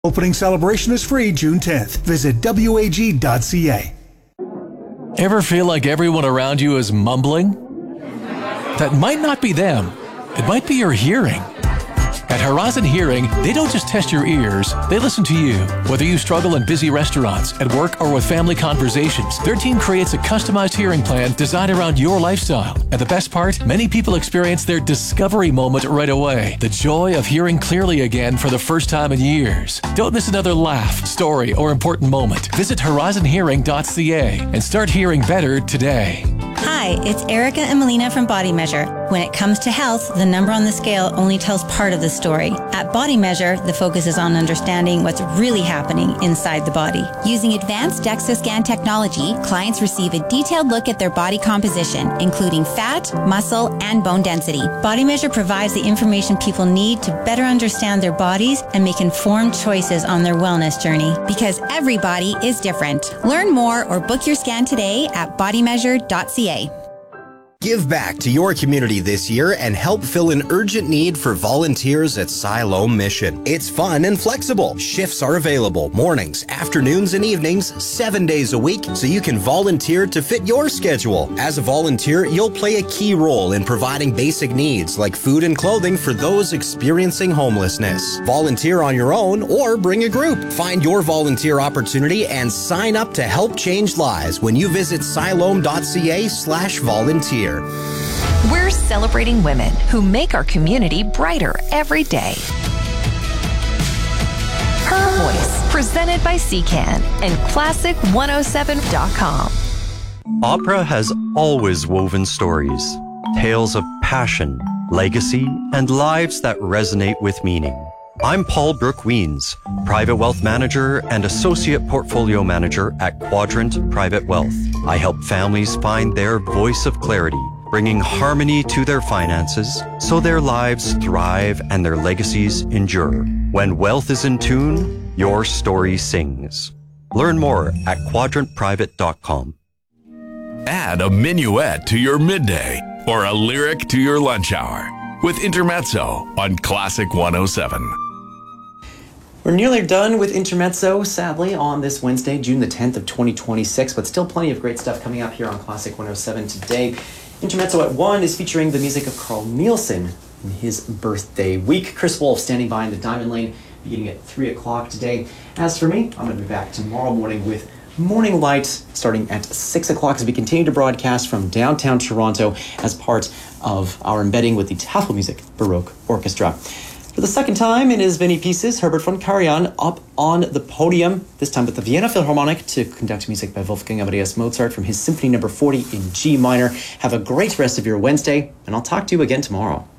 Opening celebration is free June 10th. Visit WAG.ca. Ever feel like everyone around you is mumbling? That might not be them. It might be your hearing. At Horizon Hearing, they don't just test your ears, they listen to you. Whether you struggle in busy restaurants, at work, or with family conversations, their team creates a customized hearing plan designed around your lifestyle. And the best part, many people experience their discovery moment right away. The joy of hearing clearly again for the first time in years. Don't miss another laugh, story, or important moment. Visit horizonhearing.ca and start hearing better today. Hi, it's Erica and Melina from Body Measure. When it comes to health, the number on the scale only tells part of the story. At Body Measure, the focus is on understanding what's really happening inside the body. Using advanced DEXA scan technology, clients receive a detailed look at their body composition, including fat, muscle, and bone density. Body Measure provides the information people need to better understand their bodies and make informed choices on their wellness journey. Because every body is different. Learn more or book your scan today at bodymeasure.ca. Give back to your community this year and help fill an urgent need for volunteers at Siloam Mission. It's fun and flexible. Shifts are available mornings, afternoons, and evenings, 7 days a week, so you can volunteer to fit your schedule. As a volunteer, you'll play a key role in providing basic needs like food and clothing for those experiencing homelessness. Volunteer on your own or bring a group. Find your volunteer opportunity and sign up to help change lives when you visit siloam.ca/volunteer. We're celebrating women who make our community brighter every day. Her Voice, presented by CCAN and Classic107.com. Opera has always woven stories, tales of passion, legacy, and lives that resonate with meaning. I'm Paul Brooke Weens, Private Wealth Manager and Associate Portfolio Manager at Quadrant Private Wealth. I help families find their voice of clarity, bringing harmony to their finances so their lives thrive and their legacies endure. When wealth is in tune, your story sings. Learn more at quadrantprivate.com. Add a minuet to your midday or a lyric to your lunch hour with Intermezzo on Classic 107. We're nearly done with Intermezzo, sadly, on this Wednesday, June the 10th of 2026, but still plenty of great stuff coming up here on Classic 107 today. Intermezzo at 1 is featuring the music of Carl Nielsen in his birthday week. Chris Wolf standing by in the Diamond Lane, beginning at 3 o'clock today. As for me, I'm going to be back tomorrow morning with Morning Light, starting at 6 o'clock as we continue to broadcast from downtown Toronto as part of our embedding with the Tafel Music Baroque Orchestra. For the second time in his many pieces, Herbert von Karajan up on the podium, this time with the Vienna Philharmonic to conduct music by Wolfgang Amadeus Mozart from his Symphony No. 40 in G minor. Have a great rest of your Wednesday, and I'll talk to you again tomorrow.